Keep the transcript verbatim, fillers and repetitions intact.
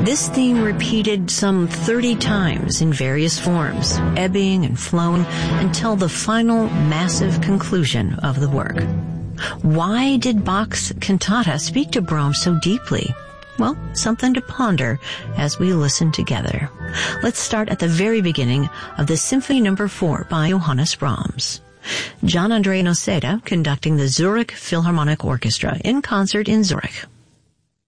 This theme repeated some thirty times in various forms, ebbing and flowing until the final massive conclusion of the work. Why did Bach's cantata speak to Brahms so deeply? Well, something to ponder as we listen together. Let's start at the very beginning of the Symphony Number four by Johannes Brahms. Gian Andrea Noseda conducting the Zurich Philharmonic Orchestra in concert in Zurich.